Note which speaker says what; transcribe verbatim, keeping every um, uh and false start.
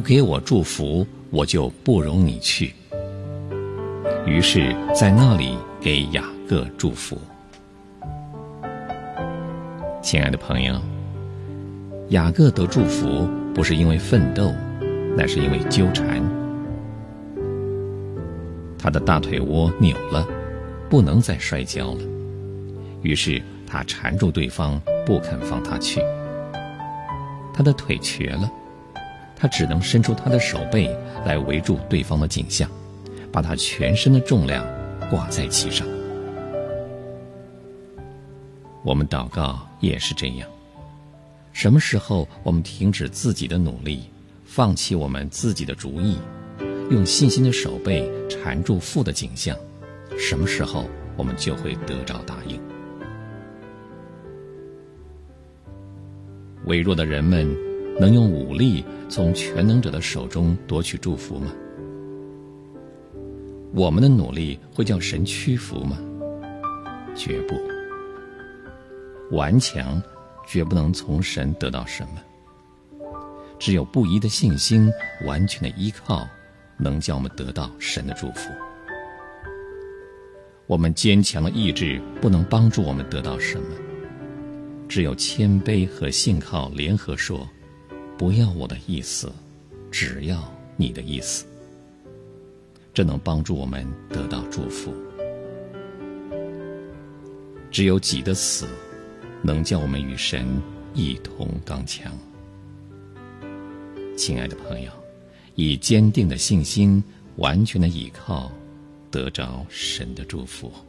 Speaker 1: 给我祝福，我就不容你去。于是在那里给雅各祝福。亲爱的朋友，雅各得祝福不是因为奋斗，乃是因为纠缠。他的大腿窝扭了，不能再摔跤了，于是他缠住对方，不肯放他去。他的腿瘸了，他只能伸出他的手背来围住对方的颈项，把他全身的重量挂在其上。我们祷告也是这样，什么时候我们停止自己的努力，放弃我们自己的主意，用信心的手背缠住父的颈项，什么时候我们就会得着答应。微弱的人们能用武力从全能者的手中夺取祝福吗？我们的努力会叫神屈服吗？绝不。顽强绝不能从神得到什么。只有不移的信心，完全的依靠，能叫我们得到神的祝福。我们坚强的意志不能帮助我们得到什么，只有谦卑和信靠联合说，不要我的意思，只要你的意思。这能帮助我们得到祝福。只有己的死能叫我们与神一同刚强。亲爱的朋友，以坚定的信心，完全的倚靠，得着神的祝福。